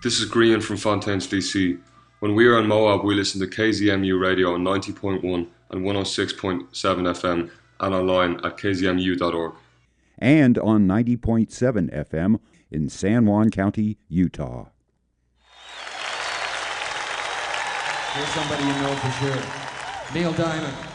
This is Grian from Fontaines, DC. When we are in Moab, we listen to KZMU radio on 90.1 and 106.7 FM and online at kzmu.org. And on 90.7 FM in San Juan County, Utah. Here's somebody you know for sure. Neil Diamond.